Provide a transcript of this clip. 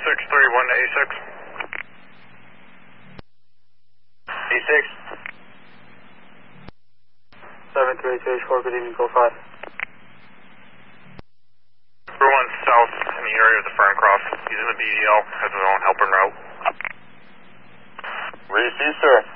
631 to A6. A6. 732H4, good evening, go 5. Crew 1 south in the area of the Ferncroft, using the BDL as his own helper route. Receive, sir.